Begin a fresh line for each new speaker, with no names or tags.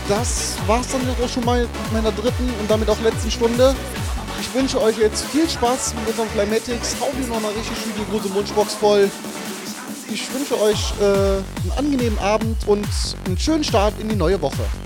das war's dann auch schon mal mit meiner dritten und damit auch letzten Stunde. Ich wünsche euch jetzt viel Spaß mit unseren Flymatics. Haut ihr noch mal richtig schön die große Wunschbox voll. Ich wünsche euch einen angenehmen Abend und einen schönen Start in die neue Woche.